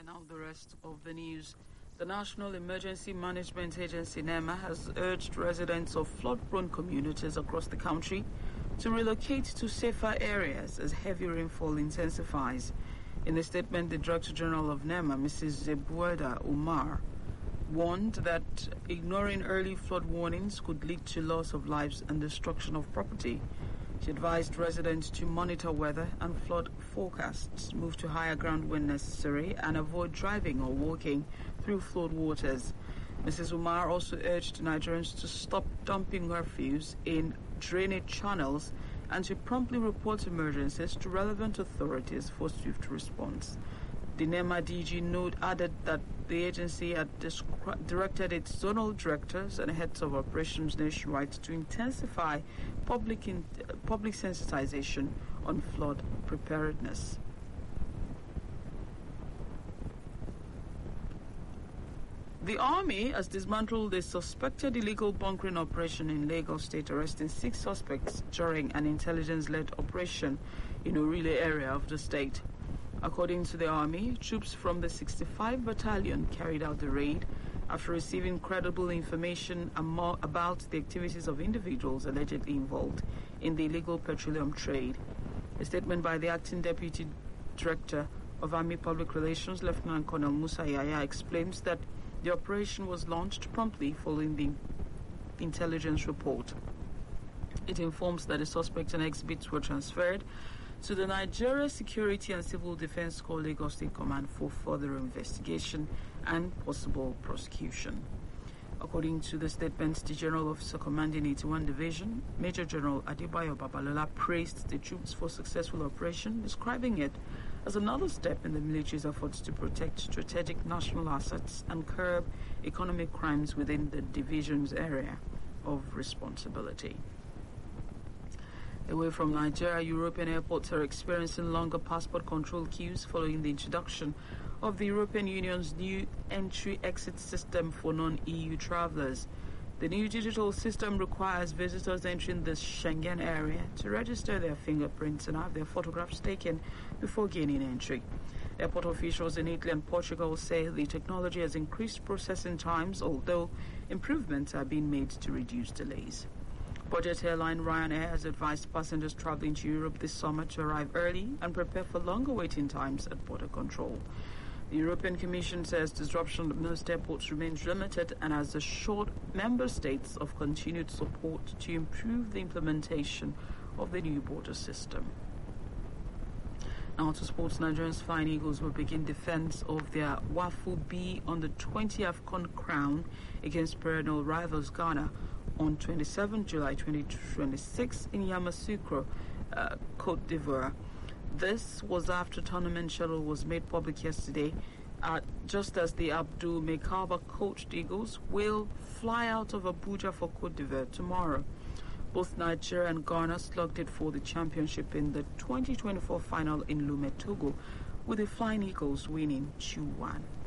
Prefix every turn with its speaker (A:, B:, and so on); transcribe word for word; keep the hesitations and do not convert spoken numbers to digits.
A: Here now the rest of the news. The National Emergency Management Agency, NEMA, has urged residents of flood-prone communities across the country to relocate to safer areas as heavy rainfall intensifies. In a statement, the Director General of NEMA, Missus Zebueda Umar, warned that ignoring early flood warnings could lead to loss of lives and destruction of property. She advised residents to monitor weather and flood forecasts, move to higher ground when necessary, and avoid driving or walking through flood waters. Missus Umar also urged Nigerians to stop dumping refuse in drainage channels and to promptly report emergencies to relevant authorities for swift response. The NEMA D G note added that the agency had directed its zonal directors and heads of operations nationwide to intensify public in, uh, public sensitization on flood preparedness. The Army has dismantled a suspected illegal bunkering operation in Lagos State, arresting six suspects during an intelligence-led operation in Orile area of the state. According to the Army, troops from the sixty-fifth Battalion carried out the raid after receiving credible information about the activities of individuals allegedly involved in the illegal petroleum trade. A statement by the Acting Deputy Director of Army Public Relations, Lieutenant Colonel Musa Yaya, explains that the operation was launched promptly following the intelligence report. It informs that the suspects and exhibits were transferred to the Nigeria Security and Civil Defense Corps Lagos State Command for further investigation and possible prosecution. According to the statement, the General Officer commanding eighty-one Division, Major General Adebayo Babalola, praised the troops for successful operation, describing it as another step in the military's efforts to protect strategic national assets and curb economic crimes within the division's area of responsibility. Away from Nigeria, European airports are experiencing longer passport control queues following the introduction of the European Union's new entry-exit system for non-E U travelers. The new digital system requires visitors entering the Schengen area to register their fingerprints and have their photographs taken before gaining entry. Airport officials in Italy and Portugal say the technology has increased processing times, although improvements are being made to reduce delays. Budget airline Ryanair has advised passengers traveling to Europe this summer to arrive early and prepare for longer waiting times at border control. The European Commission says disruption at most airports remains limited and has assured member states of continued support to improve the implementation of the new border system. Now to sports. Nigerians Flying Eagles will begin defense of their WAFU B on the twentieth AFCON crown against perennial rivals Ghana on the twenty-seventh of July twenty twenty-six in Yamoussoukro, uh, Côte d'Ivoire. This was after tournament schedule was made public yesterday, uh, just as the Abdul Mekaba coached Eagles will fly out of Abuja for Côte d'Ivoire tomorrow. Both Nigeria and Ghana slugged it for the championship in the twenty twenty-four final in Lomé, Togo, with the Flying Eagles winning two one.